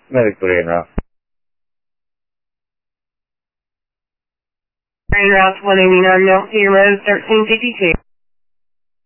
Medic Parade route. Train route 189, Mount Zero, 1352.